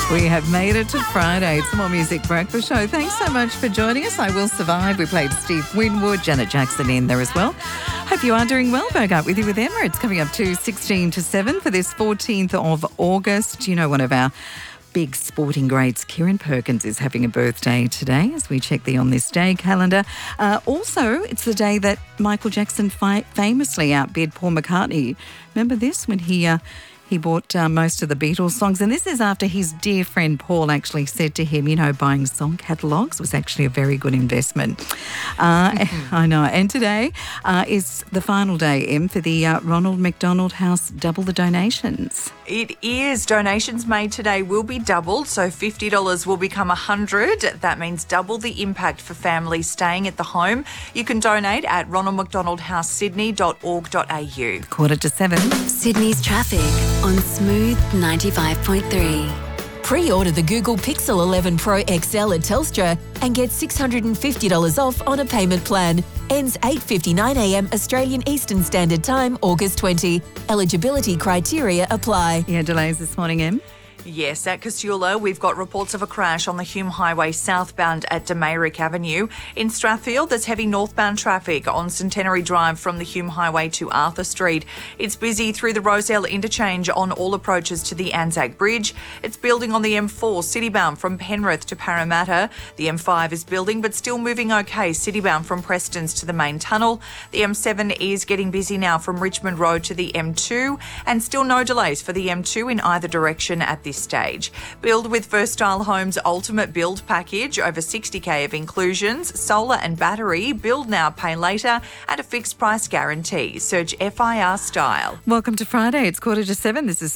We have made it to Friday. It's the More Music Breakfast Show. Thanks so much for joining us. I Will Survive. We played Steve Winwood, Janet Jackson in there as well. Hope you are doing well. Bogart with you with Emma. It's coming up to 16 to 7 for this 14th of August. You know, one of our big sporting greats, Kieran Perkins, is having a birthday today as we check the On This Day calendar. Also, it's the day that Michael Jackson famously outbid Paul McCartney. Remember this when he bought most of the Beatles songs, and this is after his dear friend Paul actually said to him, you know, buying song catalogues was actually a very good investment. I know. And today is the final day, Em, for the Ronald McDonald House Double the Donations. It is. Donations made today will be doubled, so $50 will become $100. That means double the impact for families staying at the home. You can donate at ronaldmcdonaldhousesydney.org.au. 6:45. Sydney's traffic on Smooth 95.3. Pre-order the Google Pixel 11 Pro XL at Telstra and get $650 off on a payment plan. Ends 8:59am Australian Eastern Standard Time, August 20. Eligibility criteria apply. Yeah, delays this morning, Em. Yes, at Casula, we've got reports of a crash on the Hume Highway southbound at Demayrick Avenue. In Strathfield, there's heavy northbound traffic on Centenary Drive from the Hume Highway to Arthur Street. It's busy through the Roselle interchange on all approaches to the Anzac Bridge. It's building on the M4 citybound from Penrith to Parramatta. The M5 is building but still moving okay citybound from Prestons to the main tunnel. The M7 is getting busy now from Richmond Road to the M2, and still no delays for the M2 in either direction at this stage. Build with Versatile Homes Ultimate Build Package, over 60k of inclusions, solar and battery, build now, pay later, and a fixed price guarantee. Search FIR Style. Welcome to Friday. It's 6:45. This is